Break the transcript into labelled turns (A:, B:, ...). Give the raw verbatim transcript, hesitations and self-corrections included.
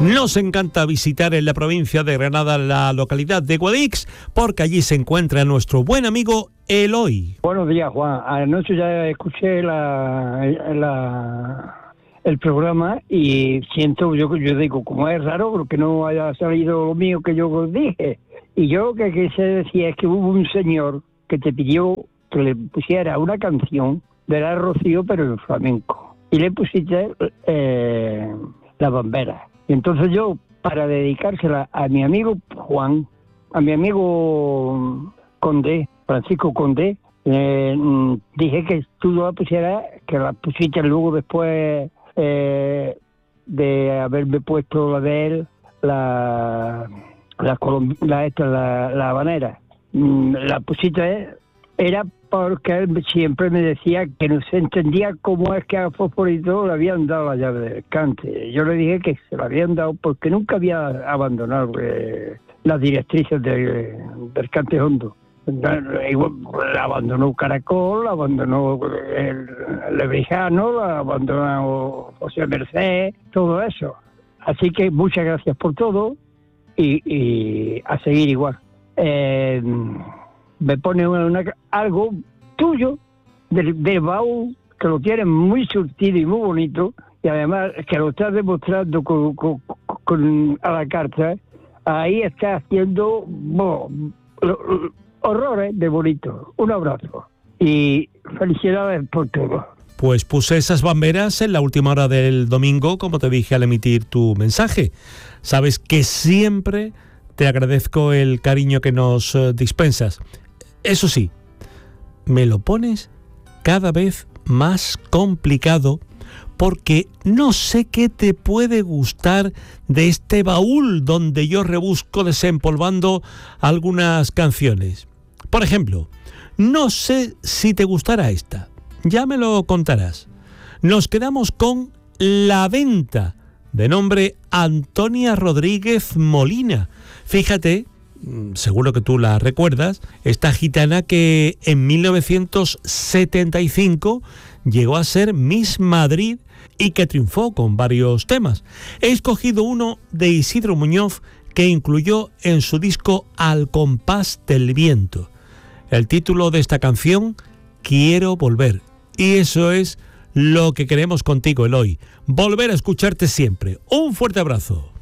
A: Nos encanta visitar en la provincia de Granada la localidad de Guadix, porque allí se encuentra nuestro buen amigo Eloy.
B: Buenos días, Juan. Anoche ya escuché la, la el programa y siento, yo yo digo, como es raro que no haya salido lo mío que yo dije. Y yo que, que se decía es que hubo un señor que te pidió que le pusiera una canción de la Rocío, pero en flamenco. Y le pusiste eh, La Bambera. Y entonces yo, para dedicársela a mi amigo Juan, a mi amigo Conde, Francisco Conde, eh, dije que tú la pusieras, que la pusiste luego después eh, de haberme puesto la de él, la la, la, esta, la, la habanera. La pusiste, era porque él siempre me decía que no se entendía cómo es que a Fosforito le habían dado la llave del cante. Yo le dije que se la habían dado porque nunca había abandonado eh, las directrices de, del cante hondo. La abandonó Caracol, la abandonó el, el Lebrijano, la abandonó José Merced, todo eso. Así que muchas gracias por todo y, y a seguir igual. Eh, me pone una, una, algo tuyo del, del baúl, que lo tienes muy surtido y muy bonito, y además que lo estás demostrando con, con, con a la carta. Ahí estás haciendo oh, horrores de bonito. Un abrazo y felicidades por todo.
A: Pues puse esas bamberas en la última hora del domingo, como te dije al emitir tu mensaje. Sabes que siempre te agradezco el cariño que nos uh, dispensas. Eso sí, me lo pones cada vez más complicado porque no sé qué te puede gustar de este baúl donde yo rebusco desempolvando algunas canciones. Por ejemplo, no sé si te gustará esta. Ya me lo contarás. Nos quedamos con La Venta, de nombre Antonia Rodríguez Molina. Fíjate, seguro que tú la recuerdas, esta gitana que en mil novecientos setenta y cinco llegó a ser Miss Madrid y que triunfó con varios temas. He escogido uno de Isidro Muñoz que incluyó en su disco Al compás del viento. El título de esta canción, Quiero volver. Y eso es lo que queremos contigo, Eloy. Volver a escucharte siempre. Un fuerte abrazo.